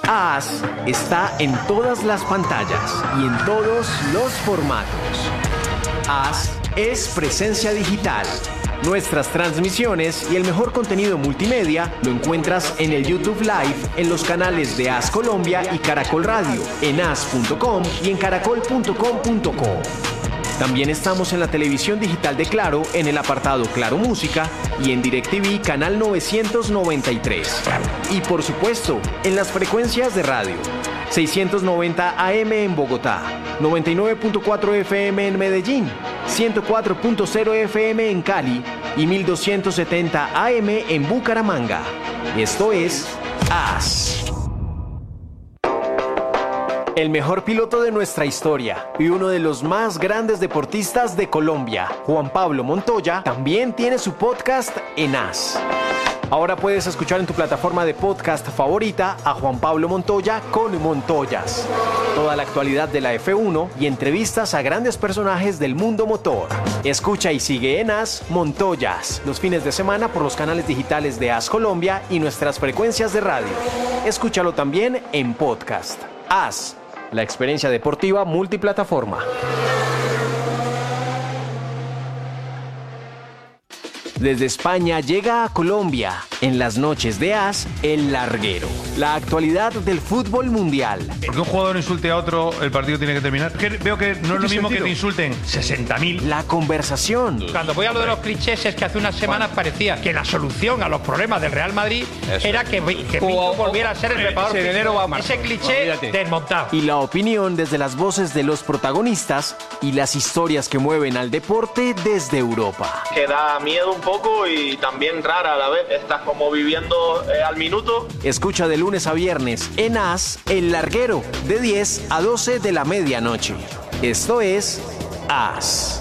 AS está en todas las pantallas y en todos los formatos. AS es presencia digital. Nuestras transmisiones y el mejor contenido multimedia lo encuentras en el YouTube Live, en los canales de AS Colombia y Caracol Radio, en as.com y en caracol.com.co. También estamos en la televisión digital de Claro, en el apartado Claro Música y en DirecTV Canal 993. Y por supuesto, en las frecuencias de radio. 690 AM en Bogotá, 99.4 FM en Medellín, 104.0 FM en Cali y 1270 AM en Bucaramanga. Esto es AS. El mejor piloto de nuestra historia y uno de los más grandes deportistas de Colombia, Juan Pablo Montoya, también tiene su podcast en AS. Ahora puedes escuchar en tu plataforma de podcast favorita a Juan Pablo Montoya con Montoyas. Toda la actualidad de la F1 y entrevistas a grandes personajes del mundo motor. Escucha y sigue en AS Montoyas los fines de semana por los canales digitales de AS Colombia y nuestras frecuencias de radio. Escúchalo también en podcast. AS, la experiencia deportiva multiplataforma. Desde España llega a Colombia, en las noches de AS, El Larguero. La actualidad del fútbol mundial. Porque un jugador insulte a otro, el partido tiene que terminar. Veo que no es lo mismo que te insulten 60.000. La conversación. Cuando voy a lo de los clichés, es que hace unas semanas parecía que la solución a los problemas del Real Madrid era que Pinto volviera a ser el preparador. Ese cliché desmontado. Y la opinión desde las voces de los protagonistas y las historias que mueven al deporte desde Europa. Que da miedo un poco y también rara a la vez. Estás como viviendo al minuto. Escucha de lunes a viernes en AS El Larguero, de 10 a 12 de la medianoche. Esto es AS.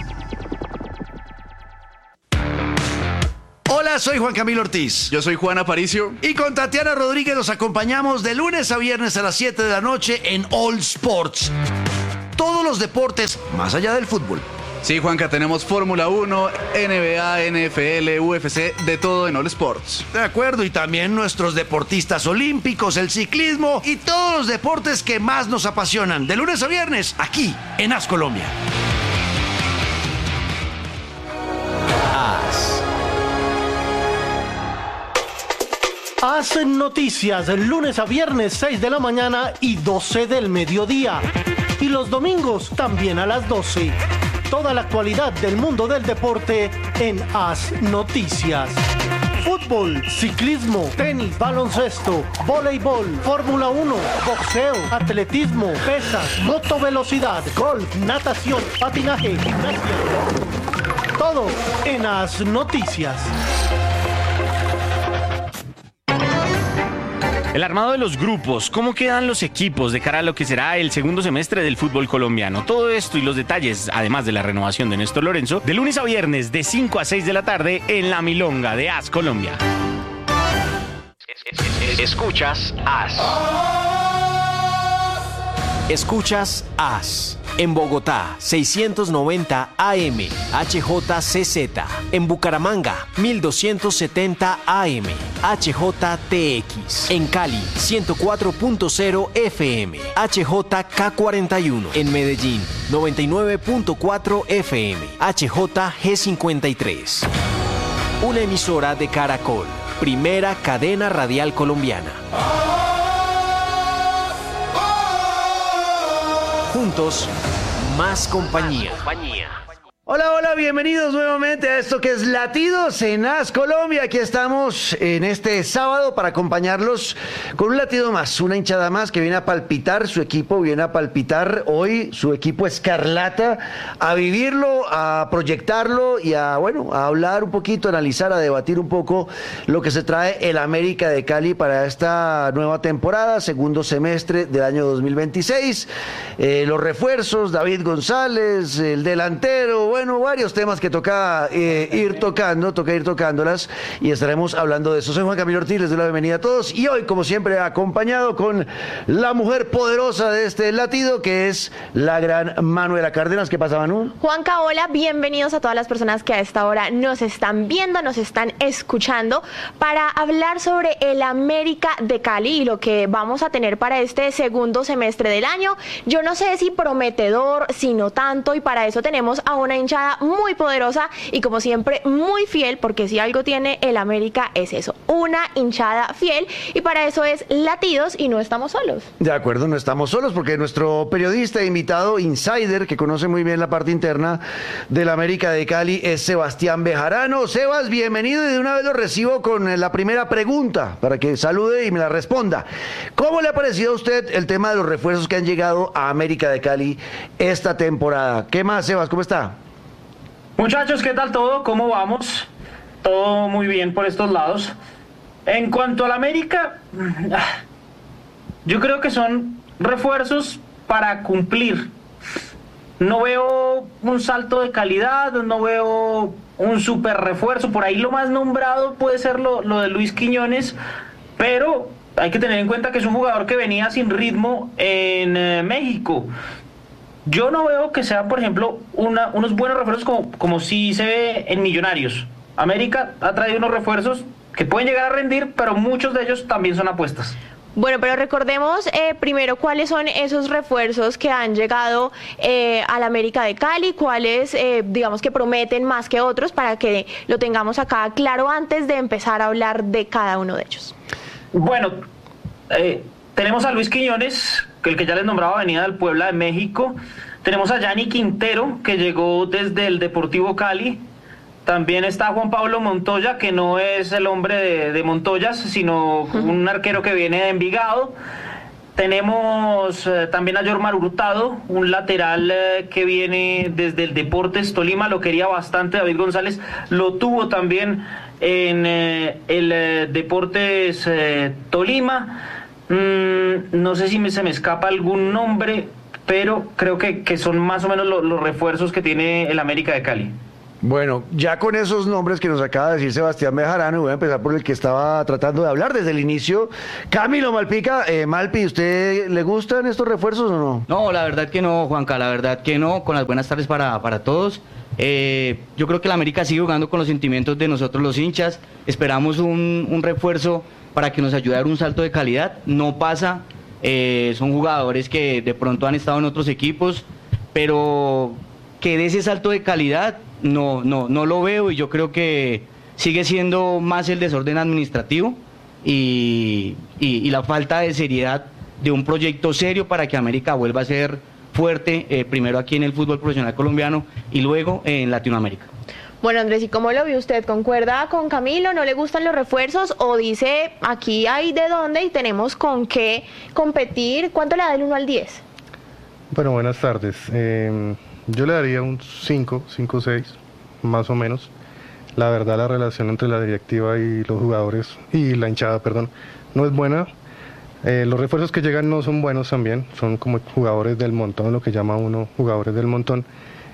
Hola, soy Juan Camilo Ortiz. Yo soy Juan Aparicio. Y con Tatiana Rodríguez nos acompañamos de lunes a viernes a las 7 de la noche en All Sports. Todos los deportes más allá del fútbol. Sí, Juanca, tenemos Fórmula 1, NBA, NFL, UFC, de todo en All Sports. De acuerdo, y también nuestros deportistas olímpicos, el ciclismo y todos los deportes que más nos apasionan. De lunes a viernes, aquí en AS Colombia. AS Noticias, lunes a viernes, 6 de la mañana y 12 del mediodía. Y los domingos también a las 12. Toda la actualidad del mundo del deporte en AS Noticias. Fútbol, ciclismo, tenis, baloncesto, voleibol, Fórmula 1, boxeo, atletismo, pesas, motovelocidad, golf, natación, patinaje, gimnasia. Todo en AS Noticias. El armado de los grupos, cómo quedan los equipos de cara a lo que será el segundo semestre del fútbol colombiano. Todo esto y los detalles, además de la renovación de Néstor Lorenzo, de lunes a viernes de 5 a 6 de la tarde en La Milonga de AS Colombia. Escuchas AS. Escuchas AS. En Bogotá, 690 AM, HJCZ. En Bucaramanga, 1270 AM, HJTX. En Cali, 104.0 FM, HJK41. En Medellín, 99.4 FM, HJG53. Una emisora de Caracol, primera cadena radial colombiana. Juntos, más compañía. Hola, hola, bienvenidos nuevamente a esto que es Latidos en AS Colombia. Aquí estamos en este sábado para acompañarlos con un latido más, una hinchada más que viene a palpitar su equipo, viene a palpitar hoy su equipo escarlata, a vivirlo, a proyectarlo y a hablar un poquito, a analizar, a debatir un poco lo que se trae el América de Cali para esta nueva temporada, segundo semestre del año 2026. Los refuerzos, David González, el delantero, bueno, varios temas que toca ir tocándolas y estaremos hablando de eso. Soy Juan Camilo Ortiz, les doy la bienvenida a todos y hoy, como siempre, acompañado con la mujer poderosa de este latido, que es la gran Manuela Cárdenas. ¿Qué pasa, Manu? Juanca, hola, bienvenidos a todas las personas que a esta hora nos están viendo, nos están escuchando para hablar sobre el América de Cali y lo que vamos a tener para este segundo semestre del año. Yo no sé si prometedor, si no tanto, y para eso tenemos a una hinchada muy poderosa y como siempre muy fiel, porque si algo tiene el América es eso, una hinchada fiel, y para eso es Latidos y no estamos solos. De acuerdo, no estamos solos porque nuestro periodista e invitado insider, que conoce muy bien la parte interna del América de Cali, es Sebastián Bejarano. Sebas, bienvenido, y de una vez lo recibo con la primera pregunta para que salude y me la responda. ¿Cómo le ha parecido a usted el tema de los refuerzos que han llegado a América de Cali esta temporada? ¿Qué más, Sebas? ¿Cómo está? Muchachos, ¿qué tal todo? ¿Cómo vamos? Todo muy bien por estos lados. En cuanto al América, yo creo que son refuerzos para cumplir. No veo un salto de calidad, no veo un super refuerzo. Por ahí lo más nombrado puede ser lo de Luis Quiñones, pero hay que tener en cuenta que es un jugador que venía sin ritmo en México. Yo no veo que sean, por ejemplo, unos buenos refuerzos como sí se ve en Millonarios. América ha traído unos refuerzos que pueden llegar a rendir, pero muchos de ellos también son apuestas. Bueno, pero recordemos primero cuáles son esos refuerzos que han llegado al América de Cali, cuáles digamos que prometen más que otros, para que lo tengamos acá claro antes de empezar a hablar de cada uno de ellos. Bueno, tenemos a Luis Quiñones, el que ya les nombraba, venía del Puebla de México. Tenemos a Yanni Quintero, que llegó desde el Deportivo Cali. También está Juan Pablo Montoya, que no es el hombre de Montoyas, sino un arquero que viene de Envigado. Tenemos también a Yormar Hurtado, un lateral que viene desde el Deportes Tolima. Lo quería bastante David González, lo tuvo también en el Deportes Tolima. No sé si se me escapa algún nombre, pero creo que son más o menos los refuerzos que tiene el América de Cali. Bueno, ya con esos nombres que nos acaba de decir Sebastián Bejarano, voy a empezar por el que estaba tratando de hablar desde el inicio. Camilo Malpica, Malpi, ¿usted le gustan estos refuerzos o no? No, la verdad que no, Juanca, la verdad que no. Con las buenas tardes para todos. Yo creo que el América sigue jugando con los sentimientos de nosotros los hinchas. Esperamos un refuerzo para que nos ayude a dar un salto de calidad. No pasa, son jugadores que de pronto han estado en otros equipos, pero que de ese salto de calidad no lo veo, y yo creo que sigue siendo más el desorden administrativo y la falta de seriedad de un proyecto serio para que América vuelva a ser fuerte, primero aquí en el fútbol profesional colombiano y luego en Latinoamérica. Bueno, Andrés, ¿y cómo lo vio usted? ¿Concuerda con Camilo? ¿No le gustan los refuerzos? ¿O dice, aquí hay de dónde y tenemos con qué competir? ¿Cuánto le da del 1 al 10? Bueno, buenas tardes. Yo le daría un 5 o 6, más o menos. La verdad, la relación entre la directiva y los jugadores, y la hinchada, perdón, no es buena. Los refuerzos que llegan no son buenos también, son como jugadores del montón, lo que llama uno jugadores del montón.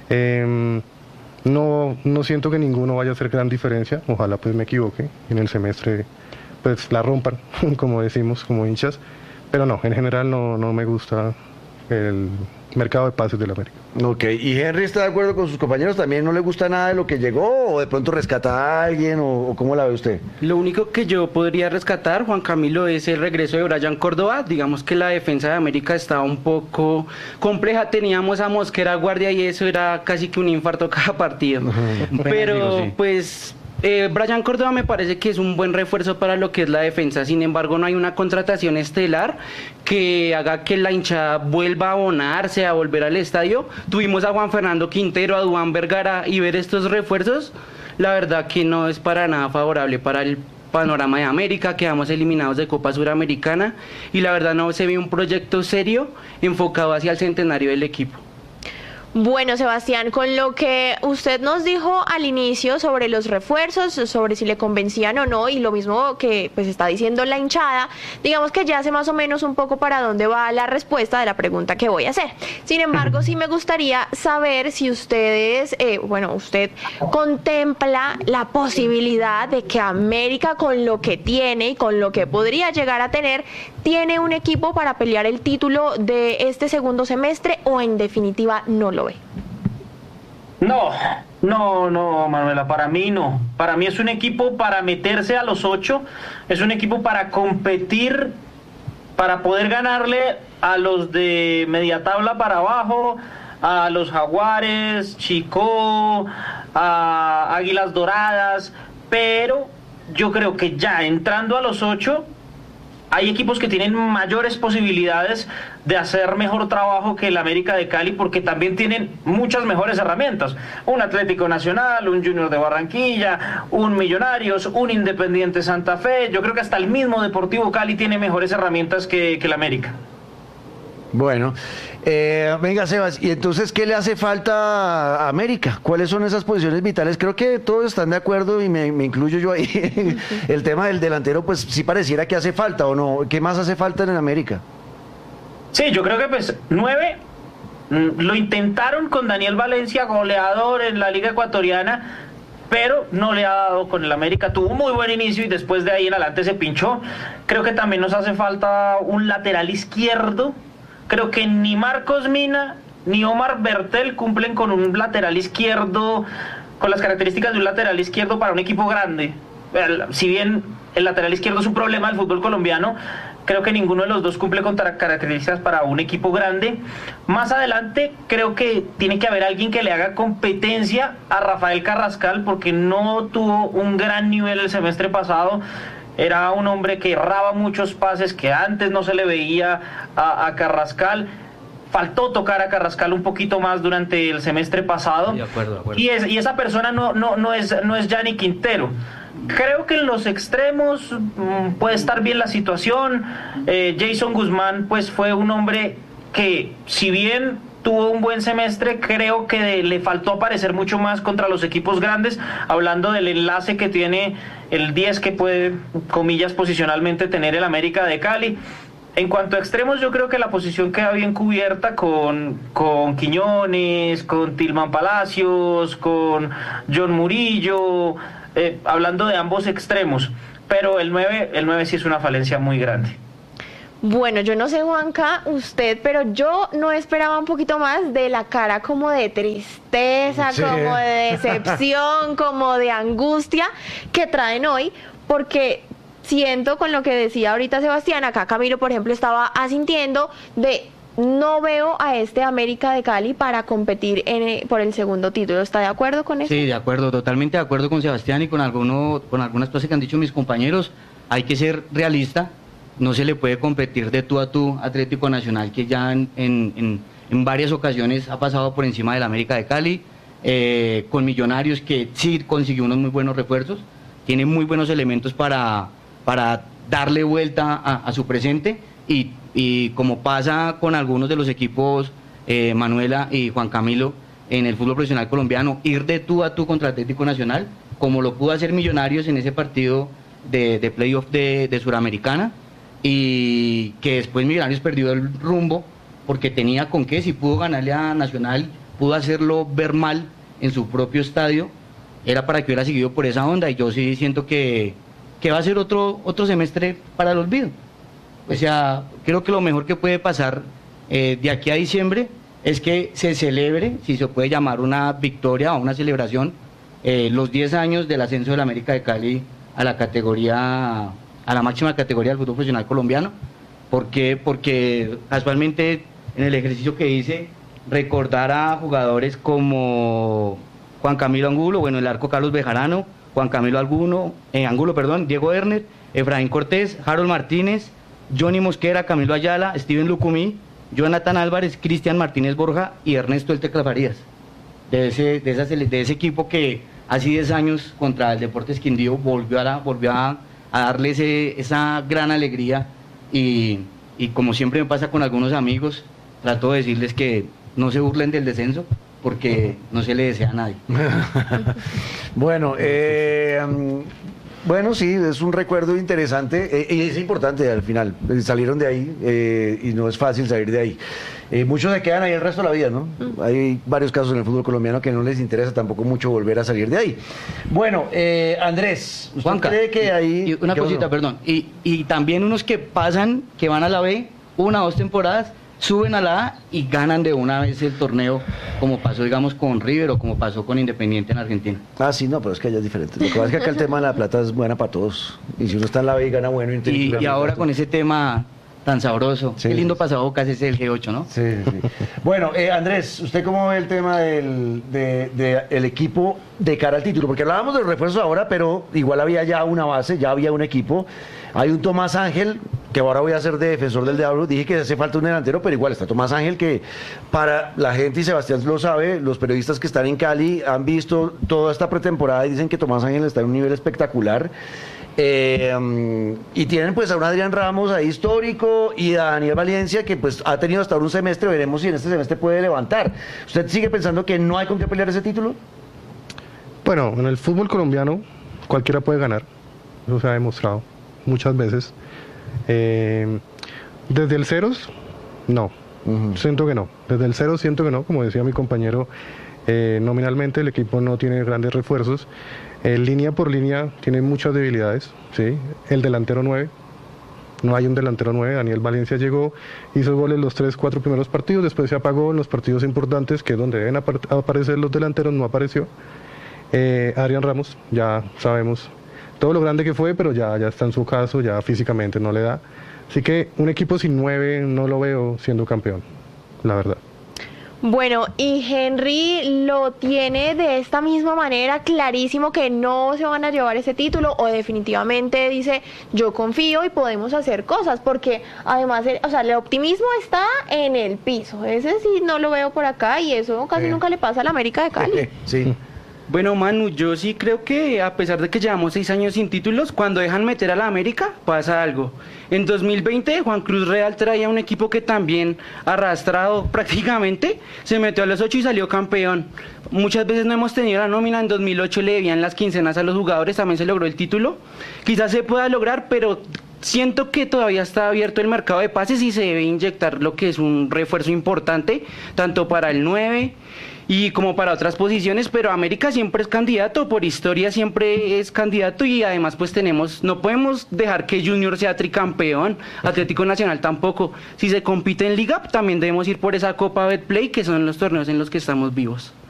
No siento que ninguno vaya a hacer gran diferencia, ojalá pues me equivoque, en el semestre pues la rompan, como decimos, como hinchas, pero no, en general no me gusta el mercado de pases del América. Ok, ¿y Henry está de acuerdo con sus compañeros? ¿También no le gusta nada de lo que llegó o de pronto rescata a alguien o cómo la ve usted? Lo único que yo podría rescatar, Juan Camilo, es el regreso de Bryan Córdoba. Digamos que la defensa de América estaba un poco compleja, teníamos a Mosquera guardia y eso era casi que un infarto cada partido. Pero sí. Pues Bryan Córdoba me parece que es un buen refuerzo para lo que es la defensa. Sin embargo, no hay una contratación estelar que haga que la hinchada vuelva a abonarse, a volver al estadio. Tuvimos a Juan Fernando Quintero, a Duván Vergara, y ver estos refuerzos, la verdad que no es para nada favorable para el panorama de América. Quedamos eliminados de Copa Suramericana y la verdad no se ve un proyecto serio enfocado hacia el centenario del equipo. Bueno, Sebastián, con lo que usted nos dijo al inicio sobre los refuerzos, sobre si le convencían o no, y lo mismo que pues está diciendo la hinchada, digamos que ya sé más o menos un poco para dónde va la respuesta de la pregunta que voy a hacer. Sin embargo, sí me gustaría saber si ustedes, usted contempla la posibilidad de que América, con lo que tiene y con lo que podría llegar a tener, tiene un equipo para pelear el título de este segundo semestre, o en definitiva no lo ve. No, Manuela, para mí no. Para mí es un equipo para meterse a los 8, es un equipo para competir, para poder ganarle a los de media tabla para abajo, a los Jaguares, Chico, a Águilas Doradas, pero yo creo que ya entrando a los 8, hay equipos que tienen mayores posibilidades de hacer mejor trabajo que el América de Cali, porque también tienen muchas mejores herramientas. Un Atlético Nacional, un Junior de Barranquilla, un Millonarios, un Independiente Santa Fe. Yo creo que hasta el mismo Deportivo Cali tiene mejores herramientas que el América. Bueno, venga, Sebas, ¿y entonces qué le hace falta a América? ¿Cuáles son esas posiciones vitales? Creo que todos están de acuerdo y me incluyo yo ahí. El tema del delantero, pues sí pareciera que hace falta, ¿o no? ¿Qué más hace falta en América? Sí, yo creo que 9 lo intentaron con Daniel Valencia, goleador en la Liga Ecuatoriana, pero no le ha dado con el América. Tuvo un muy buen inicio y después de ahí en adelante se pinchó. Creo que también nos hace falta un lateral izquierdo. Creo que ni Marcos Mina ni Omar Bertel cumplen con un lateral izquierdo, con las características de un lateral izquierdo para un equipo grande. Si bien el lateral izquierdo es un problema del fútbol colombiano, creo que ninguno de los dos cumple con características para un equipo grande. Más adelante creo que tiene que haber alguien que le haga competencia a Rafael Carrascal, porque no tuvo un gran nivel el semestre pasado. Era un hombre que erraba muchos pases que antes no se le veía a Carrascal. Faltó tocar a Carrascal un poquito más durante el semestre pasado. De acuerdo. Y esa persona no es Gianni Quintero. Creo que en los extremos puede estar bien la situación. Jason Guzmán pues fue un hombre que, si bien tuvo un buen semestre, creo que le faltó aparecer mucho más contra los equipos grandes, hablando del enlace que tiene el 10 que puede, comillas, posicionalmente tener el América de Cali. En cuanto a extremos, yo creo que la posición queda bien cubierta con Quiñones, con Tilman Palacios, con John Murillo, hablando de ambos extremos, pero el 9 sí es una falencia muy grande. Bueno, yo no sé, Juanca, usted, pero yo no esperaba un poquito más de la cara como de tristeza, sí, como de decepción, como de angustia que traen hoy, porque siento, con lo que decía ahorita Sebastián, acá Camilo, por ejemplo, estaba asintiendo de no veo a este América de Cali para competir por el segundo título. ¿Está de acuerdo con eso? Sí, de acuerdo, totalmente de acuerdo con Sebastián y con algunas cosas que han dicho mis compañeros. Hay que ser realista. No se le puede competir de tú a tú Atlético Nacional, que ya en varias ocasiones ha pasado por encima del América de Cali, con Millonarios, que sí consiguió unos muy buenos refuerzos, tiene muy buenos elementos para darle vuelta a su presente, y como pasa con algunos de los equipos, Manuela y Juan Camilo, en el fútbol profesional colombiano, ir de tú a tú contra Atlético Nacional, como lo pudo hacer Millonarios en ese partido de playoff de Suramericana, y que después Millonarios perdió el rumbo porque tenía con qué. Si pudo ganarle a Nacional, pudo hacerlo ver mal en su propio estadio, era para que hubiera seguido por esa onda, y yo sí siento que va a ser otro semestre para el olvido. O sea, creo que lo mejor que puede pasar de aquí a diciembre es que se celebre, si se puede llamar una victoria o una celebración, los 10 años del ascenso del América de Cali a la máxima categoría del fútbol profesional colombiano. Porque casualmente en el ejercicio que hice, recordar a jugadores como Juan Camilo Angulo, el arco Carlos Bejarano, Juan Camilo Angulo, Diego Erner, Efraín Cortés, Harold Martínez, Johnny Mosquera, Camilo Ayala, Steven Lucumí, Jonathan Álvarez, Cristian Martínez Borja y Ernesto El Tecla Farías. De ese equipo que hace 10 años contra el Deportes Quindío volvió a darle esa gran alegría, y como siempre me pasa con algunos amigos, trato de decirles que no se burlen del descenso, porque no se le desea a nadie. Bueno, bueno, sí, es un recuerdo interesante y es importante al final. Salieron de ahí y no es fácil salir de ahí. Muchos se quedan ahí el resto de la vida, ¿no? Hay varios casos en el fútbol colombiano que no les interesa tampoco mucho volver a salir de ahí. Bueno, Andrés, ¿usted Juanca, cree que ahí... una cosita, perdón. Y también unos que pasan, que van a la B, 1 o 2 temporadas, suben a la A y ganan de una vez el torneo, como pasó, digamos, con River o como pasó con Independiente en Argentina. Ah, sí, no, pero es que allá es diferente. Lo que pasa es que acá el tema de la plata es buena para todos. Y si uno está en la B y gana bueno... Y ahora con ese tema tan sabroso. Sí, qué lindo pasado casi es el G8, ¿no? Sí, sí. Bueno, Andrés, ¿usted cómo ve el tema del equipo de cara al título? Porque hablábamos de los refuerzos ahora, pero igual había ya una base, ya había un equipo. Hay un Tomás Ángel, que ahora voy a ser de defensor del diablo. Dije que hace falta un delantero, pero igual está Tomás Ángel, que para la gente, y Sebastián lo sabe, los periodistas que están en Cali han visto toda esta pretemporada y dicen que Tomás Ángel está en un nivel espectacular. Y tienen pues a un Adrián Ramos ahí histórico y a Daniel Valencia, que pues ha tenido hasta ahora un semestre. Veremos si en este semestre puede levantar. ¿Usted sigue pensando que no hay con qué pelear ese título? Bueno, en el fútbol colombiano cualquiera puede ganar, eso se ha demostrado muchas veces. Desde el ceros, no, siento que no. Desde el cero siento que no, como decía mi compañero, nominalmente el equipo no tiene grandes refuerzos. Línea por línea tiene muchas debilidades, ¿sí? El delantero 9, no hay un delantero 9. Daniel Valencia llegó, hizo goles los 3-4 primeros partidos, después se apagó en los partidos importantes, que es donde deben aparecer los delanteros, no apareció. Adrián Ramos, ya sabemos todo lo grande que fue, pero ya está en su caso, ya físicamente no le da. Así que un equipo sin 9 no lo veo siendo campeón, la verdad. Bueno, y Henry lo tiene de esta misma manera, clarísimo que no se van a llevar ese título, o definitivamente dice, yo confío y podemos hacer cosas, porque además, o sea, el optimismo está en el piso. Ese sí no lo veo por acá, y eso casi nunca le pasa a la América de Cali. Sí. Bueno, Manu, yo sí creo que a pesar de que llevamos 6 años sin títulos, cuando dejan meter a la América pasa algo. En 2020 Juan Cruz Real traía un equipo que también arrastrado prácticamente, se metió a los 8 y salió campeón. Muchas veces no hemos tenido la nómina, en 2008 le debían las quincenas a los jugadores, también se logró el título. Quizás se pueda lograr, pero siento que todavía está abierto el mercado de pases y se debe inyectar lo que es un refuerzo importante, tanto para el 9 y como para otras posiciones, pero América siempre es candidato, por historia siempre es candidato, y además pues no podemos dejar que Junior sea tricampeón, Atlético Nacional tampoco. Si se compite en Liga, también debemos ir por esa Copa Betplay, que son los torneos en los que estamos vivos.